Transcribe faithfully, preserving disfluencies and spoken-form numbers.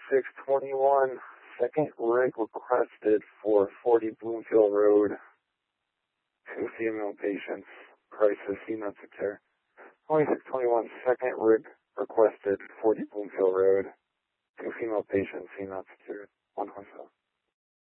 twenty-six twenty-one, second rig requested for forty Bloomfield Road. Two female patients. Crisis, C not secure. twenty-six twenty-one, second rig requested, forty Bloomfield Road. Two female patients, C not secure. One hotel.